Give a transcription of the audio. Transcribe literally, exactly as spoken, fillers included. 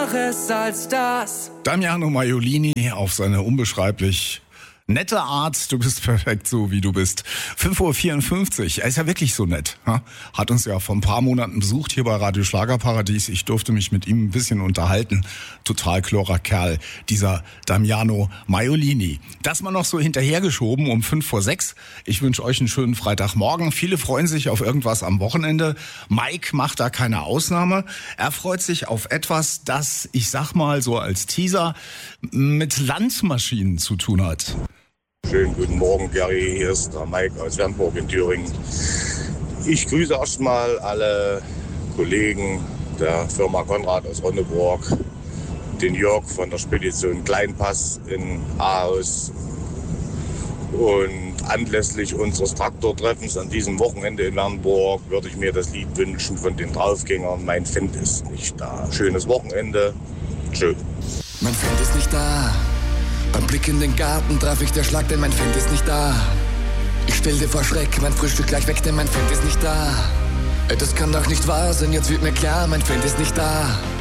Schlimmeres als das. Damiano Maiolini auf seine unbeschreiblich nette Art. Du bist perfekt so, wie du bist. fünf Uhr vierundfünfzig. Er ist ja wirklich so nett. Ha? Hat uns ja vor ein paar Monaten besucht hier bei Radio Schlagerparadies. Ich durfte mich mit ihm ein bisschen unterhalten. Total klorer Kerl, dieser Damiano Maiolini. Das mal noch so hinterhergeschoben um fünf vor sechs. Ich wünsche euch einen schönen Freitagmorgen. Viele freuen sich auf irgendwas am Wochenende. Mike macht da keine Ausnahme. Er freut sich auf etwas, das, ich sag mal so als Teaser, mit Landmaschinen zu tun hat. Schönen guten Morgen, Gary. Hier ist der Mike aus Wernburg in Thüringen. Ich grüße erstmal alle Kollegen der Firma Konrad aus Ronneburg, den Jörg von der Spedition Kleinpass in Ahaus. Und anlässlich unseres Traktortreffens an diesem Wochenende in Wernburg würde ich mir das Lied wünschen von den Draufgängern. Mein Feind ist nicht da. Schönes Wochenende. Tschö. Mein Feind ist nicht da. Beim Blick in den Garten traf ich der Schlag, denn mein Feind ist nicht da. Ich stell dir vor Schreck, mein Frühstück gleich weg, denn mein Feind ist nicht da. Das kann doch nicht wahr sein, jetzt wird mir klar, mein Feind ist nicht da.